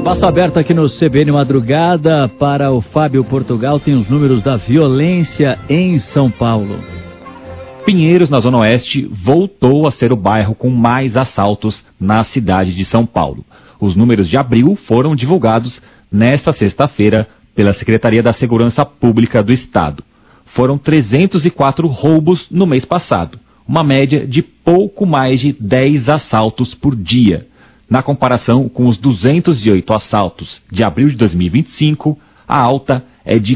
Espaço aberto aqui no CBN Madrugada para o Fábio Portugal. Tem os números da violência em São Paulo. Pinheiros, na Zona Oeste, voltou a ser o bairro com mais assaltos na cidade de São Paulo. Os números de abril foram divulgados nesta sexta-feira pela Secretaria da Segurança Pública do Estado. Foram 304 roubos no mês passado, uma média de pouco mais de 10 assaltos por dia. Na comparação com os 208 assaltos de abril de 2025, a alta é de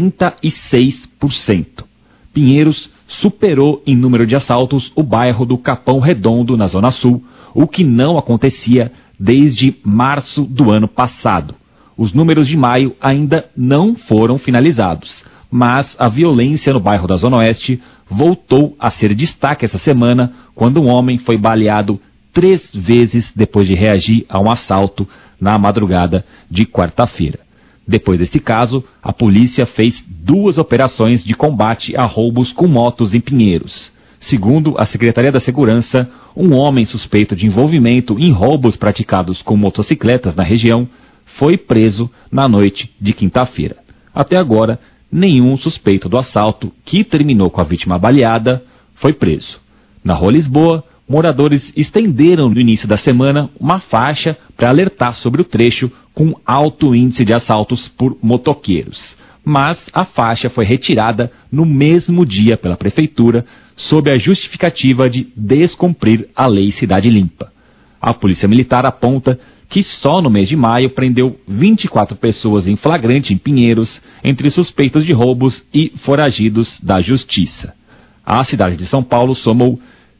46%. Pinheiros superou em número de assaltos o bairro do Capão Redondo, na Zona Sul, o que não acontecia desde março do ano passado. Os números de maio ainda não foram finalizados, mas a violência no bairro da Zona Oeste voltou a ser destaque essa semana, quando um homem foi baleado 3 vezes depois de reagir a um assalto na madrugada de quarta-feira. Depois desse caso, a polícia fez 2 operações de combate a roubos com motos em Pinheiros. Segundo a Secretaria da Segurança, um homem suspeito de envolvimento em roubos praticados com motocicletas na região foi preso na noite de quinta-feira. Até agora, nenhum suspeito do assalto, que terminou com a vítima baleada, foi preso. Na Rua Lisboa, moradores estenderam no início da semana uma faixa para alertar sobre o trecho com alto índice de assaltos por motoqueiros. Mas a faixa foi retirada no mesmo dia pela Prefeitura, sob a justificativa de descumprir a Lei Cidade Limpa. A Polícia Militar aponta que só no mês de maio prendeu 24 pessoas em flagrante em Pinheiros, entre suspeitos de roubos e foragidos da Justiça. A cidade de São Paulo somou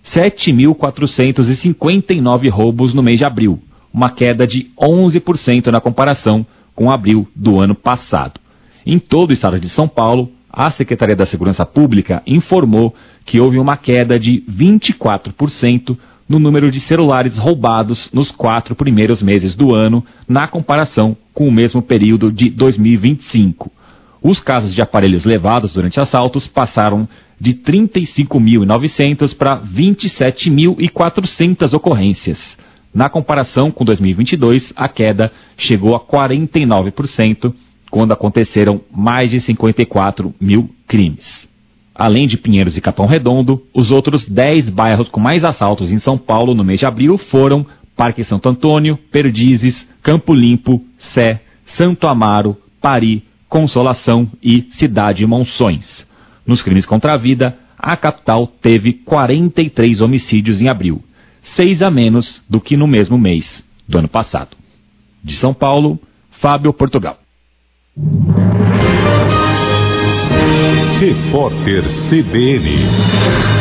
7.459 roubos no mês de abril, uma queda de 11% na comparação com abril do ano passado. Em todo o estado de São Paulo, a Secretaria da Segurança Pública informou que houve uma queda de 24% no número de celulares roubados nos 4 primeiros meses do ano, na comparação com o mesmo período de 2025. Os casos de aparelhos levados durante assaltos passaram de 35.900 para 27.400 ocorrências. Na comparação com 2022, a queda chegou a 49%, quando aconteceram mais de 54 mil crimes. Além de Pinheiros e Capão Redondo, os outros 10 bairros com mais assaltos em São Paulo no mês de abril foram Parque Santo Antônio, Perdizes, Campo Limpo, Sé, Santo Amaro, Pari, Consolação e Cidade Monções. Nos crimes contra a vida, a capital teve 43 homicídios em abril, 6 a menos do que no mesmo mês do ano passado. De São Paulo, Fábio Portugal. Repórter CBN.